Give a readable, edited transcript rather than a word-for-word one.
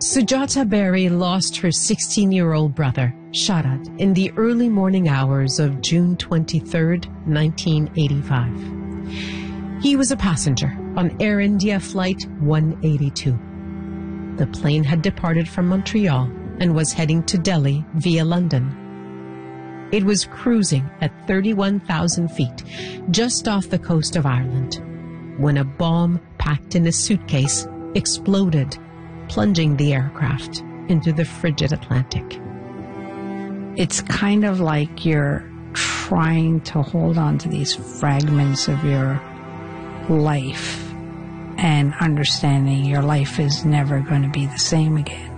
Sujata Berry lost her 16-year-old brother, Sharad, in the early morning hours of June 23, 1985. He was a passenger on Air India Flight 182. The plane had departed from Montreal and was heading to Delhi via London. It was cruising at 31,000 feet just off the coast of Ireland when a bomb packed in a suitcase exploded, plunging the aircraft into the frigid Atlantic. It's kind of like you're trying to hold on to these fragments of your life and understanding your life is never going to be the same again.